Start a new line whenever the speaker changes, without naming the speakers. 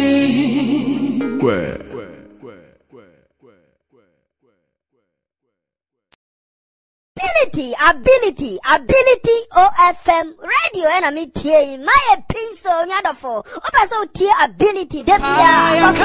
Ability, OFM radio and I'm my pinso nyadofo. Opa so ability,